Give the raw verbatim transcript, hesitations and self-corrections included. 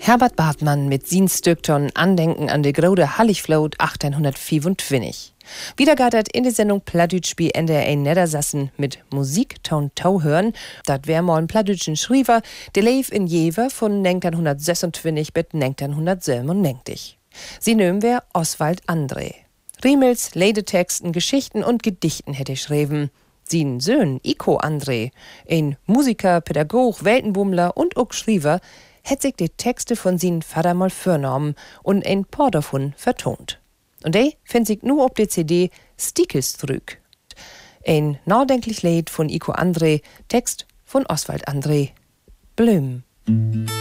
Herbert Bartmann mit sin Stück ton Andenken an de grode Halligvloot achtzehnhundertvierundzwanzig. Wieder gattert in der Sendung Plattdütsch bei N D R Niedersassen mit Musik ton Tau hören. Dat wär mal ein plattdütschen Schriever, der leef in Jever von neunzehnhundertsechsundzwanzig bis neunzehnhundertsiebenundneunzig. Sie nöm wär Oswald André. Riemels, Liedetexten, Geschichten und Gedichten hätte schreiben. Sin Söhn Iko André, ein Musiker, Pädagog, Weltenbummler und auch Schriever, hätt sich die Texte von sin Vater mal vornommen und ein paar davon vertont. Und der findet sich nur auf der C D Stiekes zurück. Ein nachdenklich Lied von Iko André, Text von Oswald André. Blüm.